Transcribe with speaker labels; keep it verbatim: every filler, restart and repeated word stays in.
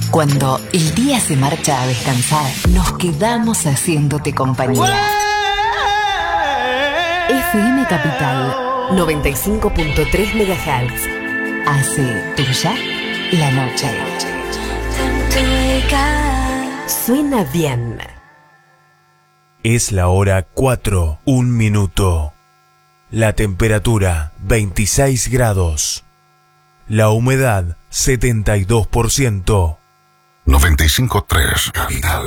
Speaker 1: Cuando el día se marcha a descansar, nos quedamos haciéndote compañía. F M Capital noventa y cinco punto tres megahertz. Hace tuya la noche. Suena bien.
Speaker 2: Es la hora cuatro, un minuto. La temperatura veintiséis grados. La humedad setenta y dos por ciento.
Speaker 3: noventa y cinco punto tres Capital.